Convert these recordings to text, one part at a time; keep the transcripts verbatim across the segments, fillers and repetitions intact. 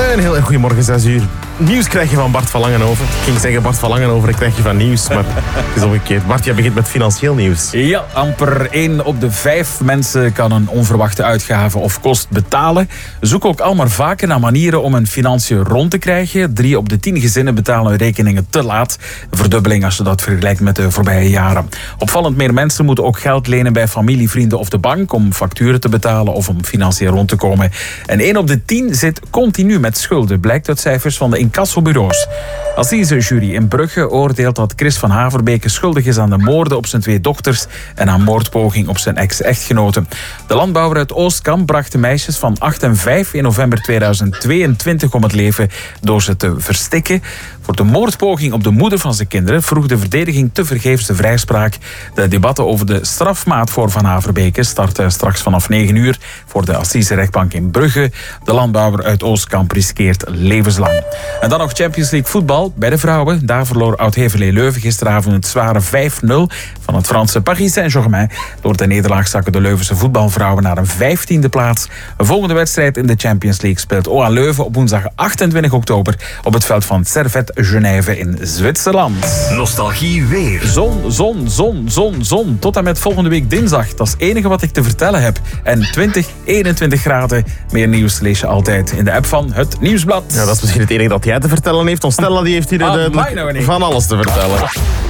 Een heel erg goedemorgen, zes uur. Nieuws krijg je van Bart van Langenhoven. Ik ging zeggen Bart van Langenhoven, ik krijg je van nieuws, maar het is omgekeerd. Bart, jij begint met financieel nieuws. Ja, amper één op de vijf mensen kan een onverwachte uitgave of kost betalen. Zoek ook al maar vaker naar manieren om hun financiën rond te krijgen. Drie op de tien gezinnen betalen rekeningen te laat. Een verdubbeling als je dat vergelijkt met de voorbije jaren. Opvallend meer mensen moeten ook geld lenen bij familie, vrienden of de bank om facturen te betalen of om financieel rond te komen. En één op de tien zit continu met schulden, blijkt uit cijfers van de incassobureaus. Assisejury in Brugge oordeelt dat Chris van Haverbeke schuldig is aan de moorden op zijn twee dochters en aan moordpoging op zijn ex-echtgenote. De landbouwer uit Oostkamp bracht de meisjes van acht en vijf in november tweeduizend tweeëntwintig om het leven door ze te verstikken. Voor de moordpoging op de moeder van zijn kinderen vroeg de verdediging tevergeefs de vrijspraak. De debatten over de strafmaat voor Van Haverbeke starten straks vanaf negen uur voor de Assiserechtbank in Brugge. De landbouwer uit Oostkamp riskeert levenslang. En dan nog Champions League voetbal bij de vrouwen. Daar verloor Oud-Heverlee-Leuven gisteravond het zware vijf nul van het Franse Paris Saint-Germain. Door de nederlaag zakken de Leuvense voetbalvrouwen naar een vijftiende plaats. Een volgende wedstrijd in de Champions League speelt O A Leuven op woensdag achtentwintig oktober op het veld van Servette Genève in Zwitserland. Nostalgie weer. Zon, zon, zon, zon, zon. Tot en met volgende week dinsdag. Dat is het enige wat ik te vertellen heb. En twintig, eenentwintig graden. Meer nieuws lees je altijd in de app van Het Nieuwsblad. Ja, dat is misschien het enige dat jij te vertellen heeft. Ons Stella die heeft hier Ah, duidelijk mij nou niet. van alles te vertellen.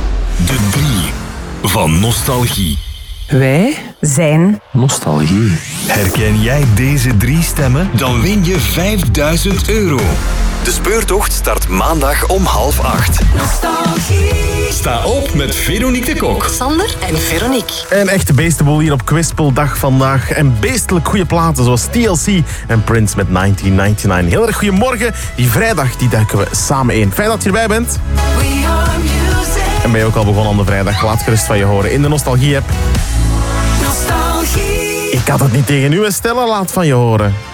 De drie van Nostalgie. Wij zijn Nostalgie. Herken jij deze drie stemmen? Dan win je vijfduizend euro. De speurtocht start maandag om half acht. Nostalgie. Sta op met Veronique de Kok. Sander en Veronique. Een echte beestenboel hier op Kwispeldag vandaag. En beestelijk goede platen zoals T L C en Prince met negentien negenennegentig. Heel erg goedemorgen. Die vrijdag die duiken we samen in. Fijn dat je erbij bent. We are music. En ben je ook al begonnen aan de vrijdag? Laat gerust van je horen in de Nostalgie-app. Nostalgie. Ik had het niet tegen u, Stella. Laat van je horen.